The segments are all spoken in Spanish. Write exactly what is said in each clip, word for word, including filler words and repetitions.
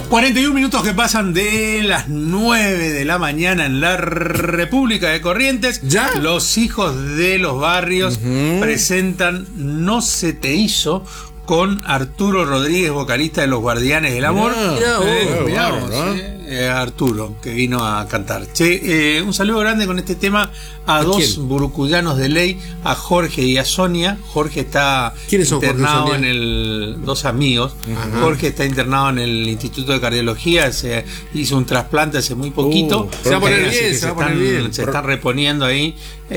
cuarenta y un minutos que pasan de las nueve de la mañana en la República de Corrientes. ¿Ya? Los hijos de los barrios uh-huh. presentan No se te hizo con Arturo Rodríguez, vocalista de Los Guardianes del Amor. Mirá, eh, oh, mirá, bueno, ¿no? eh, eh, Arturo, que vino a cantar. Che, eh, un saludo grande con este tema a, ¿A dos quién? burucuyanos de ley, a Jorge y a Sonia. Jorge está internado Jorge en el... Dos amigos. Ajá. Jorge está internado en el Instituto de Cardiología, se hizo un trasplante hace muy poquito. Uh, se va a poner bien, se va a poner bien. Se están reponiendo ahí,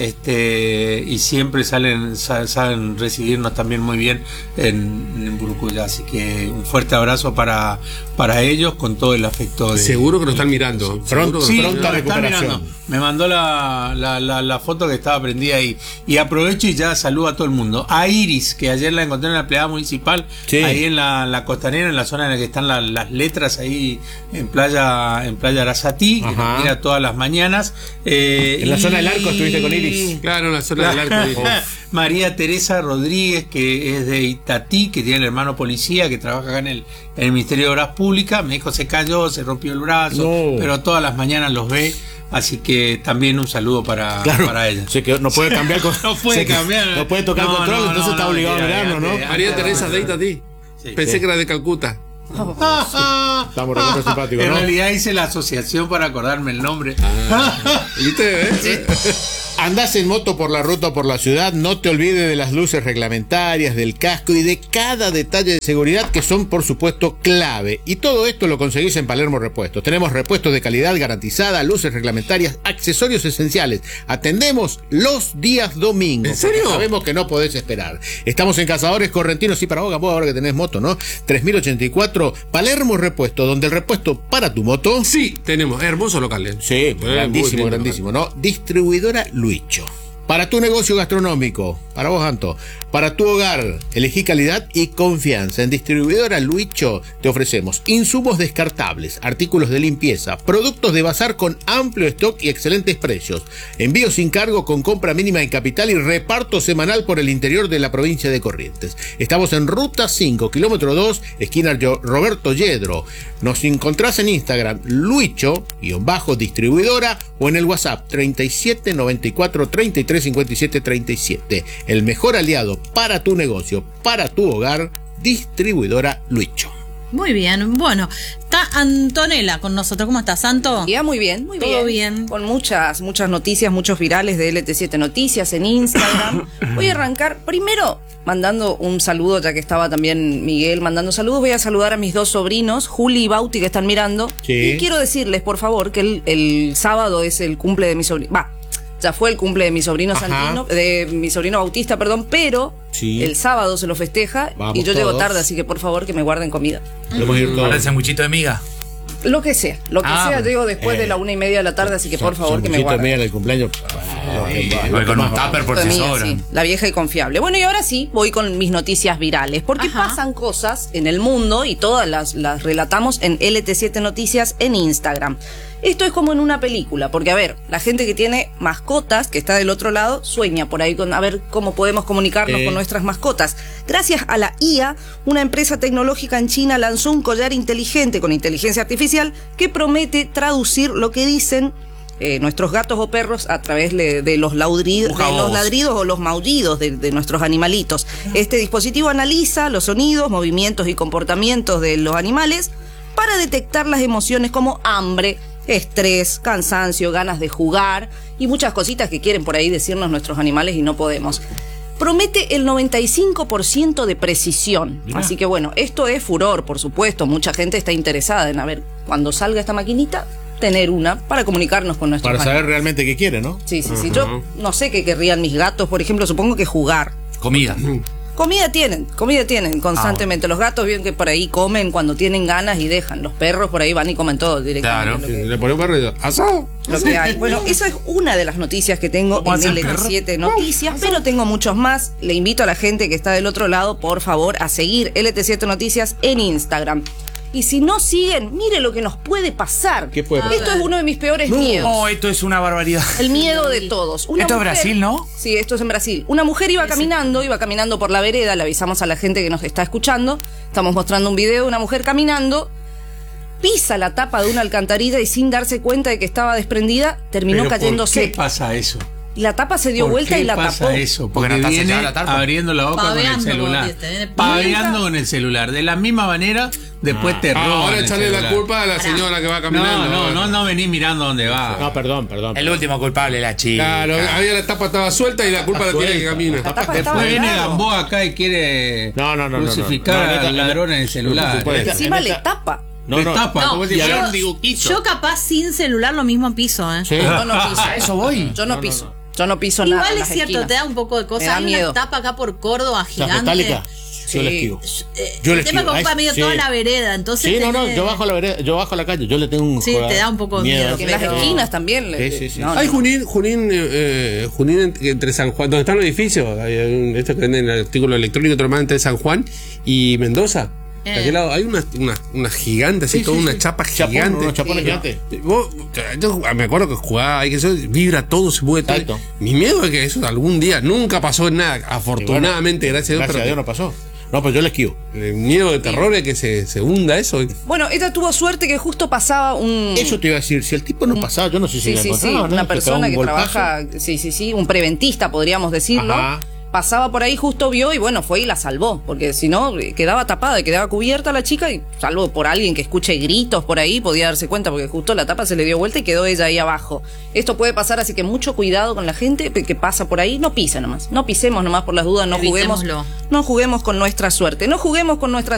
este y siempre salen, saben recibirnos también muy bien en en Burucuyá, así que un fuerte abrazo para para ellos con todo el afecto de, seguro que nos están mirando pronto, sí, pronta recuperación. Me mandó la, la, la, la foto que estaba prendida ahí y aprovecho y ya saludo a todo el mundo. A Iris, que ayer la encontré en la pleada municipal, sí. ahí en la, la costanera, en la zona en la que están la, las letras ahí en playa en playa Arasatí, que nos mira todas las mañanas. Eh, en la y... zona del Arco estuviste con Iris. Claro, en la zona del Arco. María Teresa Rodríguez, que es de Itatí, que tiene el hermano policía, que trabaja acá en el, en el Ministerio de Obras Públicas. Mi hijo se cayó, se rompió el brazo, no. pero todas las mañanas los ve. Así que también un saludo para, claro. para ella. Sí, que no puede cambiar con, no puede cambiar. No puede tocar no, control, no, entonces no, está obligado no, a mirarlo, ¿no? María, María Teresa de Itatí. Sí, Pensé sí. que era de Calcuta. Oh, sí. Estamos re simpáticos, En ¿no? realidad hice la asociación para acordarme el nombre. Ah, ¿viste? ¿Eh? Sí. Andás en moto por la ruta o por la ciudad, no te olvides de las luces reglamentarias, del casco y de cada detalle de seguridad que son, por supuesto, clave. Y todo esto lo conseguís en Palermo Repuestos. Tenemos repuestos de calidad garantizada, luces reglamentarias, accesorios esenciales. Atendemos los días domingos. ¿En serio? Sabemos que no podés esperar. Estamos en Cazadores Correntinos y para vos, vos ahora que tenés moto, ¿no? tres mil ochenta y cuatro, Palermo Repuestos, donde el repuesto para tu moto... Sí, tenemos hermosos locales. Sí, eh, grandísimo, grandísimo, ¿no? Distribuidora Luicho. Para tu negocio gastronómico, para vos, Anto, para tu hogar, elegí calidad y confianza. En Distribuidora Luicho te ofrecemos insumos descartables, artículos de limpieza, productos de bazar con amplio stock y excelentes precios, envío sin cargo con compra mínima en capital y reparto semanal por el interior de la provincia de Corrientes. Estamos en Ruta cinco, kilómetro dos, esquina Roberto Yedro. Nos encontrás en Instagram, Luicho-distribuidora o en el WhatsApp treinta y siete noventa y cuatro treinta y tres cincuenta y siete treinta y siete. El mejor aliado para tu negocio, para tu hogar, Distribuidora Luicho. Muy bien, bueno, está Antonella con nosotros. ¿Cómo estás, Santo? Ya, muy bien, muy ¿Todo bien. bien? Con muchas, muchas noticias, muchos virales de L T siete Noticias en Instagram. Voy a arrancar primero mandando un saludo, ya que estaba también Miguel mandando saludos. Voy a saludar a mis dos sobrinos, Juli y Bauti, que están mirando. Sí. Y quiero decirles, por favor, que el, el sábado es el cumple de mi sobrino. Va, ya fue el cumple de mi sobrino Ajá. Santino, de mi sobrino Bautista, perdón, pero sí. el sábado se lo festeja. Vamos y yo todos. Llego tarde, así que por favor que me guarden comida. ¿Para el sanguchito de miga? Lo que sea, lo que ah, sea, llego después eh, de la una y media de la tarde, así que por favor que me guarden. Media del cumpleaños. Ay, voy con un tupper por si sobra. Sí, la vieja y confiable. Bueno, y ahora sí, voy con mis noticias virales, porque Ajá. pasan cosas en el mundo y todas las, las relatamos en L T siete Noticias en Instagram. Esto es como en una película, porque a ver, la gente que tiene mascotas, que está del otro lado, sueña por ahí con a ver cómo podemos comunicarnos eh. con nuestras mascotas. Gracias a la I A, una empresa tecnológica en China lanzó un collar inteligente con inteligencia artificial que promete traducir lo que dicen eh, nuestros gatos o perros a través de, de, los, laudridos, de los ladridos o los maullidos de, de nuestros animalitos. Este dispositivo analiza los sonidos, movimientos y comportamientos de los animales para detectar las emociones como hambre, estrés, cansancio, ganas de jugar y muchas cositas que quieren por ahí decirnos nuestros animales y no podemos. Promete el noventa y cinco por ciento de precisión. Mirá. Así que bueno, esto es furor, por supuesto. Mucha gente está interesada en, a ver, cuando salga esta maquinita, tener una para comunicarnos con nuestros Para saber realmente qué quiere, ¿no? Sí, sí, sí. Uh-huh. Yo no sé qué querrían mis gatos, por ejemplo, supongo que jugar. Comida. Comida tienen, comida tienen constantemente. Ah, bueno. Los gatos bien que por ahí comen cuando tienen ganas y dejan. Los perros por ahí van y comen todo directamente. Claro, que, le ponemos perrito. ¡Asado! Lo que hay. Bueno, esa es una de las noticias que tengo en L T siete Noticias, pero tengo muchos más. Le invito a la gente que está del otro lado, por favor, a seguir L T siete Noticias en Instagram. Y si no siguen, mire lo que nos puede pasar. ¿Qué puede pasar? Esto es uno de mis peores no. miedos. No, esto es una barbaridad. El miedo de todos. Una esto mujer, es Brasil, ¿no? Sí, esto es en Brasil. Una mujer iba caminando, iba caminando por la vereda, le avisamos a la gente que nos está escuchando. Estamos mostrando un video de una mujer caminando pisa la tapa de una alcantarilla y sin darse cuenta de que estaba desprendida, terminó Pero cayéndose. ¿por qué pasa eso? Y la tapa se dio ¿Por vuelta qué y la pasa tapó. eso? Porque Porque no está viene sellada la tapa. abriendo la boca Paveando, con el celular. como dice, Paveando con el celular. De la misma manera, después te roban Ahora el echarle la celular. culpa a la señora que va No, caminando. no, no, no venís mirando dónde va. No, perdón, perdón. El último culpable, la chica. Claro, había la tapa estaba suelta y la culpa la tiene que camina. La tapa estaba Después viene al lado. Gamboa acá y quiere No, no, no, no, crucificar no, no, no, al no, no, ladrón en el celular. no, no, no, no, Encima en le esta- tapa. No, Le no. tapa, No, como si yo- fuera un dibujito. Yo capaz sin celular lo mismo piso, ¿eh? Sí. Yo no piso. A eso voy. Yo no piso. Yo no piso nada. Igual en es las cierto, esquinas. te da un poco de Me cosa. da Hay miedo. una tapa acá por Córdoba ¿La gigante. metálica? Sí. Yo la esquivo. Eh, Yo el le tema esquivo. es que ocupa Ay, medio sí. toda la vereda, entonces Sí, no, no, tenés- yo bajo la vereda, yo bajo la calle, yo le tengo un Sí, te da un poco de miedo. Porque en las Pero- esquinas también. le- Sí, sí, sí. no, Hay no. Junín, Junín, eh, Junín ent- entre San Juan, donde están los edificios, hay un- esto que venden el artículo electrónico, otro más entre San Juan y Mendoza. De Eh. aquel lado hay una, una, una gigante, así, Sí, toda sí, una sí. chapa Chapón, gigante. unos chapones gigantes. Vos, yo me acuerdo que jugaba ahí, que eso vibra todo, se mueve todo. Exacto. Mi miedo es que eso algún día nunca pasó en nada, afortunadamente, Y bueno, gracias a Dios, Gracias a Dios pero no pasó. No, pues yo le esquivo. el miedo de terror es que se, se hunda eso. Bueno, ella tuvo suerte que justo pasaba un. Eso te iba a decir, si el tipo no pasaba, yo no sé si Sí, la sí, sí, encontraba, ¿no? una Que pegaba persona un que golpazo. trabaja, sí, sí, sí, un preventista, podríamos decirlo. Ajá. Pasaba por ahí, justo vio y bueno, fue y la salvó, porque si no, quedaba tapada y quedaba cubierta la chica y salvo por alguien que escuche gritos por ahí, podía darse cuenta, porque justo la tapa se le dio vuelta y quedó ella ahí abajo. Esto puede pasar, así que mucho cuidado con la gente que pasa por ahí, no pisa nomás, no pisemos nomás por las dudas, no juguemos, Evitémoslo. no juguemos con nuestra suerte, no juguemos con nuestra